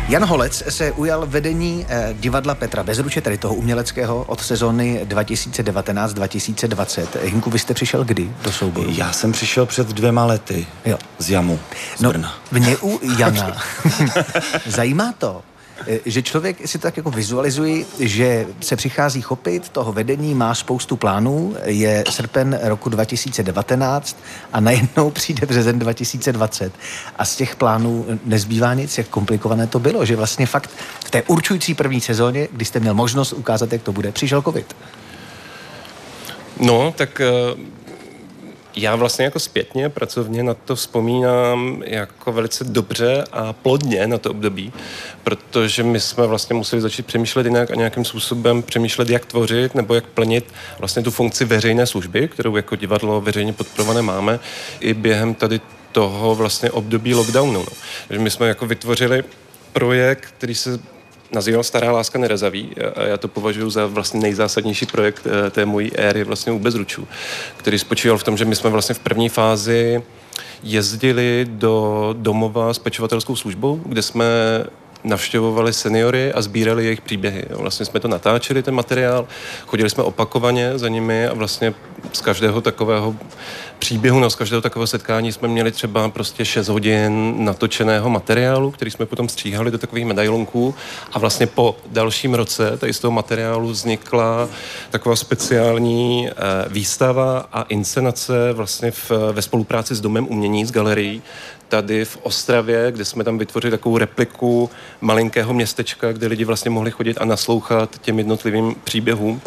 Jan Holec se ujal vedení divadla Petra Bezruče, tedy toho uměleckého, od sezóny 2019-2020. Hinku, vy jste přišel kdy do souboru? Já jsem přišel před 2 lety z Jamu, z Brna. Mě u Jana zajímá to, že člověk si to tak jako vizualizuje, že se přichází chopit toho vedení, má spoustu plánů, je srpen roku 2019 a najednou přijde březen 2020 a z těch plánů nezbývá nic, jak komplikované to bylo, že vlastně fakt v té určující první sezóně, kdy jste měl možnost ukázat, jak to bude, přišel covid. No, tak já vlastně jako zpětně, pracovně na to vzpomínám jako velice dobře a plodně na to období, protože my jsme vlastně museli začít přemýšlet jinak a nějakým způsobem přemýšlet, jak tvořit nebo jak plnit vlastně tu funkci veřejné služby, kterou jako divadlo veřejně podporované máme, i během tady toho vlastně období lockdownu. No. Takže my jsme jako vytvořili projekt, který se nazýval Stará láska nerezaví a já to považuji za vlastně nejzásadnější projekt té mojí éry vlastně u Bezručů, který spočíval v tom, že my jsme vlastně v první fázi jezdili do domova s pečovatelskou službou, kde jsme navštěvovali seniory a sbírali jejich příběhy. Vlastně jsme to natáčeli, ten materiál, chodili jsme opakovaně za nimi a vlastně z každého takového příběhu, no z každého takového setkání jsme měli třeba prostě 6 hodin natočeného materiálu, který jsme potom stříhali do takových medailonků a vlastně po dalším roce tady z toho materiálu vznikla taková speciální výstava a inscenace vlastně ve spolupráci s Domem umění, s galerií, tady v Ostravě, kde jsme tam vytvořili takovou repliku malinkého městečka, kde lidi vlastně mohli chodit a naslouchat těm jednotlivým příběhům.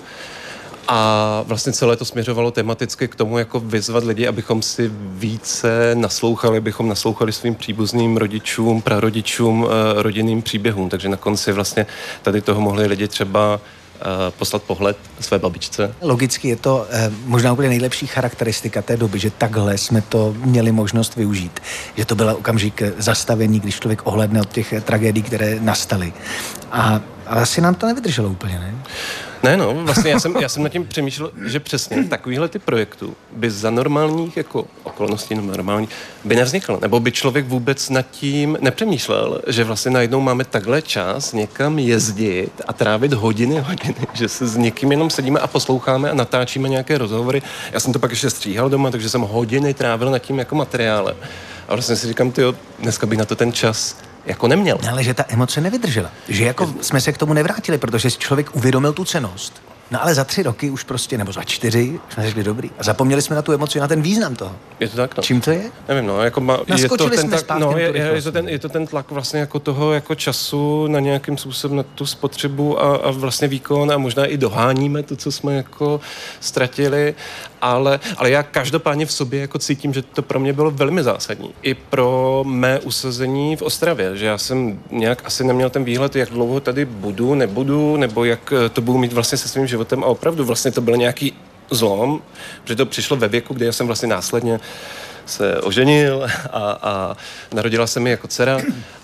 A vlastně celé to směřovalo tematicky k tomu, jako vyzvat lidi, abychom si více naslouchali, abychom naslouchali svým příbuzným rodičům, prarodičům, rodinným příběhům. Takže na konci vlastně tady toho mohli lidi třeba poslat pohled své babičce. Logicky je to možná úplně nejlepší charakteristika té doby, že takhle jsme to měli možnost využít. Že to byl okamžik zastavení, když člověk ohlédne od těch tragédií, které nastaly. A asi nám to nevydrželo úplně, ne? Ne, no, vlastně já jsem nad tím přemýšlel, že přesně takovýhle ty projektů by za normálních jako okolností normální by nevznikl, nebo by člověk vůbec nad tím nepřemýšlel, že vlastně najednou máme takhle čas někam jezdit a trávit hodiny, že se s někým jenom sedíme a posloucháme a natáčíme nějaké rozhovory. Já jsem to pak ještě stříhal doma, takže jsem hodiny trávil nad tím jako materiálem. A vlastně si říkám, tyjo, dneska bych na to ten čas jako neměl. Ale že ta emoce nevydržela. Že jako jsme se k tomu nevrátili, protože si člověk uvědomil tu cennost. No ale za 3 roky už prostě, nebo za 4, jsme řekli dobrý. A zapomněli jsme na tu emoci, na ten význam toho. Je to tak, no. Čím to je? Nevím, no, jako je to ten tak, no, je to ten tlak vlastně jako toho jako času na nějakým způsobem na tu spotřebu a vlastně výkon a možná i doháníme to, co jsme jako ztratili, ale já každopádně v sobě jako cítím, že to pro mě bylo velmi zásadní. I pro mé usazení v Ostravě, že já jsem nějak asi neměl ten výhled, jak dlouho tady budu, nebudu, nebo jak to budu mít vlastně se svým životem a opravdu vlastně to byl nějaký zlom, protože to přišlo ve věku, kdy já jsem vlastně následně se oženil a narodila se mi jako dcera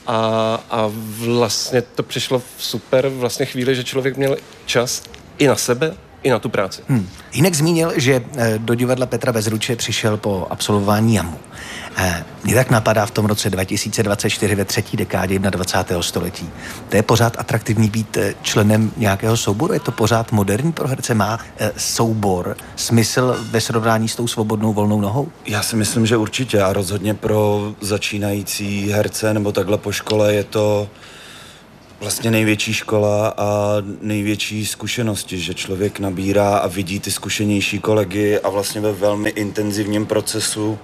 a vlastně to přišlo v super vlastně chvíli, že člověk měl čas i na sebe, i na tu práci. Hinek zmínil, že do divadla Petra Bezruče přišel po absolvování JAMu. Mně tak napadá v tom roce 2024 ve 3. dekádě 21. století. To je pořád atraktivní být členem nějakého souboru? Je to pořád moderní pro herce? Má soubor smysl ve srovnání s tou svobodnou volnou nohou? Já si myslím, že určitě a rozhodně pro začínající herce nebo takhle po škole je to vlastně největší škola a největší zkušenosti, že člověk nabírá a vidí ty zkušenější kolegy a vlastně ve velmi intenzivním procesu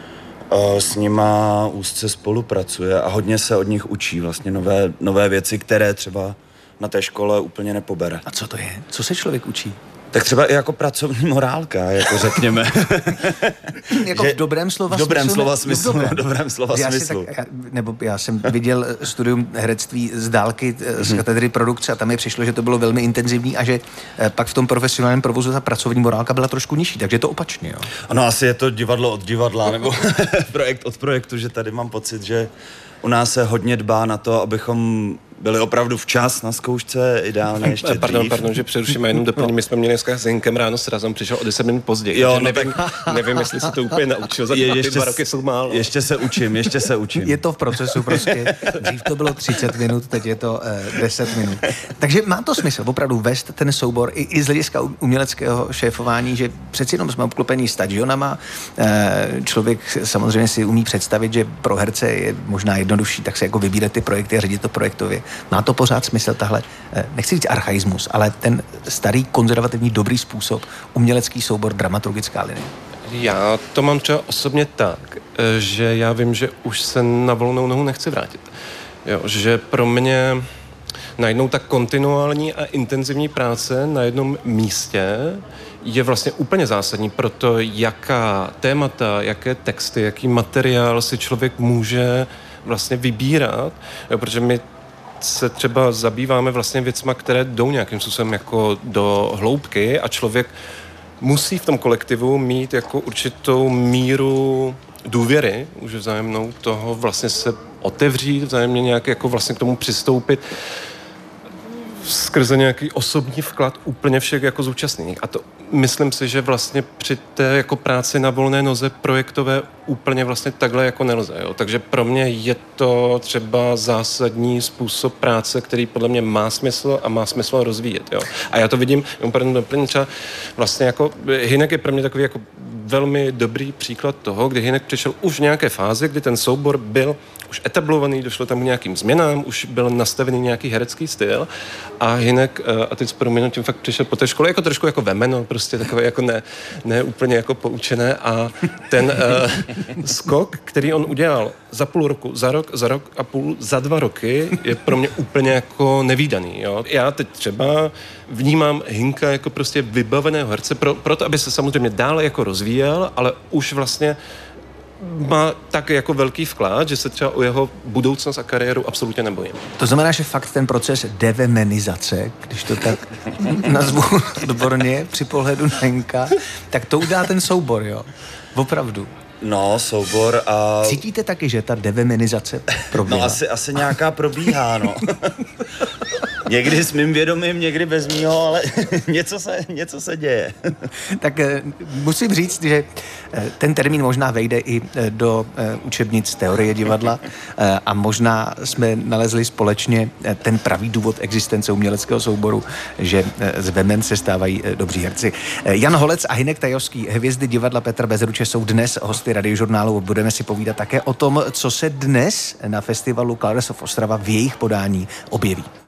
s nima úzce spolupracuje a hodně se od nich učí vlastně nové věci, které třeba na té škole úplně nepobere. A co to je? Co se člověk učí? Tak třeba i jako pracovní morálka, jako řekněme. Jako v dobrém slova smyslu? V dobrém slova smyslu. Já jsem viděl studium herectví z dálky z katedry produkce a tam mi přišlo, že to bylo velmi intenzivní a že pak v tom profesionálním provozu ta pracovní morálka byla trošku nižší, takže to opačně, jo? Ano, asi je to divadlo od divadla, nebo projekt od projektu, že tady mám pocit, že u nás se hodně dbá na to, abychom byli opravdu včas na zkoušce, ideálně ještě dřív. Pardon, že přerušíme, jenom doplním. My jsme měli dneska s Hinkem ráno s Razom, přišel o 10 minut později. Jo, no nevím, jestli se to úplně naučil, za ty 2 roky jsou málo. Ještě se učím. Je to v procesu prostě. Dřív to bylo 30 minut, teď je to 10 minut. Takže má to smysl opravdu vést ten soubor i z hlediska uměleckého šéfování, že přeci jenom jsme obklopení stadionama. Člověk samozřejmě si umí představit, že pro herce je možná jednodušší, tak se jako vybírat ty projekty a řídit to projektově. Má to pořád smysl tahle, nechci říct archaismus, ale ten starý, konzervativní, dobrý způsob, umělecký soubor, dramaturgická linie. Já to mám třeba osobně tak, že já vím, že už se na volnou nohu nechci vrátit. Jo, že pro mě najednou ta kontinuální a intenzivní práce na jednom místě je vlastně úplně zásadní pro to, jaká témata, jaké texty, jaký materiál si člověk může vlastně vybírat, jo, protože my se třeba zabýváme vlastně věcma, které jdou nějakým způsobem jako do hloubky a člověk musí v tom kolektivu mít jako určitou míru důvěry, už vzájemnou toho vlastně se otevřít, vzájemně nějak jako vlastně k tomu přistoupit skrze nějaký osobní vklad úplně všech jako zúčastněných. A to myslím si, že vlastně při té jako práci na volné noze projektové úplně vlastně takhle jako nelze. Jo? Takže pro mě je to třeba zásadní způsob práce, který podle mě má smysl a má smysl rozvíjet. Jo? A já to vidím, třeba vlastně jako Hynek je pro mě takový jako velmi dobrý příklad toho, kdy Hynek přišel už v nějaké fázi, kdy ten soubor byl už etablovaný, došlo tam k nějakým změnám, už byl nastavený nějaký herecký styl a Hynek, a teď vzpomínám, tím fakt přišel po té škole jako trošku jako vemeno, prostě takové jako ne úplně jako poučené a ten skok, který on udělal za půl roku, za rok a půl, za 2 roky, je pro mě úplně jako nevídaný. Jo? Já teď třeba vnímám Hynka jako prostě vybaveného herce, proto, aby se samozřejmě dále jako rozvíjel, ale už vlastně má tak jako velký vklad, že se třeba o jeho budoucnost a kariéru absolutně nebojím. To znamená, že fakt ten proces devemenizace, když to tak nazvu odborně při pohledu na Hynka, tak to udá ten soubor, jo? Opravdu. No, soubor a... Cítíte taky, že ta devemenizace probíhá? No, asi nějaká probíhá, no. Někdy s mým vědomím, někdy bez mýho, ale něco se děje. Tak musím říct, že ten termín možná vejde i do učebnic teorie divadla a možná jsme nalezli společně ten pravý důvod existence uměleckého souboru, že z vemen se stávají dobří herci. Jan Holec a Hynek Tajovský, hvězdy divadla Petr Bezruče, jsou dnes hosty Radiožurnálu. Budeme si povídat také o tom, co se dnes na festivalu Colors of Ostrava v jejich podání objeví.